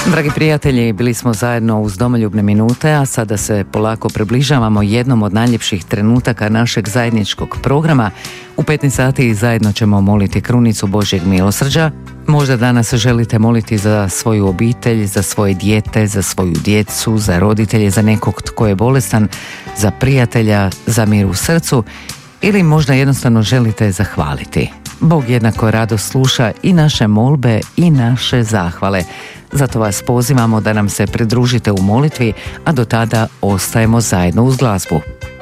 Dragi prijatelji, bili smo zajedno uz domoljubne minute, a sada se polako približavamo jednom od najljepših trenutaka našeg zajedničkog programa. U 15 sati zajedno ćemo moliti krunicu Božjeg milosrđa. Možda danas želite moliti za svoju obitelj, za svoje dijete, za svoju djecu, za roditelje, za nekog tko je bolestan, za prijatelja, za mir u srcu, ili možda jednostavno želite zahvaliti. Bog jednako rado sluša i naše molbe i naše zahvale. Zato vas pozivamo da nam se pridružite u molitvi, a do tada ostajemo zajedno uz glazbu.